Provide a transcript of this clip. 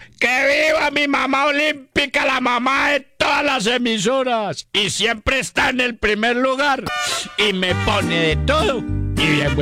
¡Que viva mi mamá olímpica, la mamá de todas las emisoras! Y siempre está en el primer lugar y me pone de todo. Y bien,